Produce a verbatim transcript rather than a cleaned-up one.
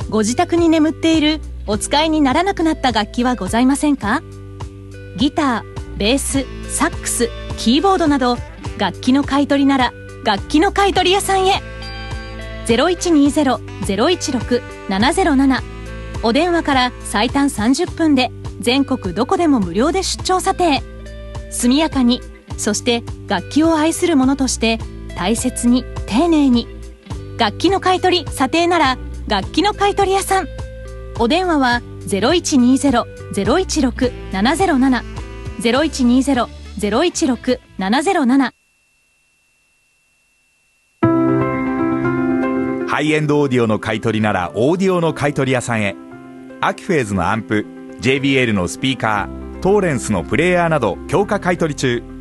ご自宅に眠っているお使いにならなくなった楽器はございませんか？ギター、ベース、サックス、キーボードなど楽器の買い取りなら楽器の買い取り屋さんへ。 ゼロいちにゼロ ゼロいちろく ななゼロなな お電話から最短さんじゅっぷんで全国どこでも無料で出張査定。速やかに、そして楽器を愛する者として大切に丁寧に。楽器の買い取り査定なら楽器の買い取り屋さん。お電話は ゼロいちにゼロ ゼロいちろく ななゼロなな ゼロいちにゼロ ゼロいちろく ななゼロなな。 ハイエンドオーディオの買い取りならオーディオの買い取り屋さんへ。アキフェーズのアンプ、ジェイビーエル のスピーカー、トーレンスのプレーヤーなど強化買い取り中。